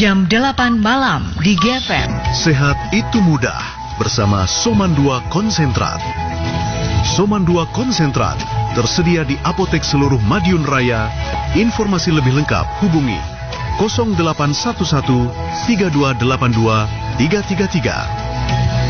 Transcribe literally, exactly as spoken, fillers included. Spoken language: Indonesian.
jam delapan malam di G F M. Sehat itu mudah bersama Soman dua Konsentrat. Soman dua Konsentrat tersedia di apotek seluruh Madiun Raya. Informasi lebih lengkap hubungi nol delapan satu satu tiga dua delapan dua tiga tiga tiga.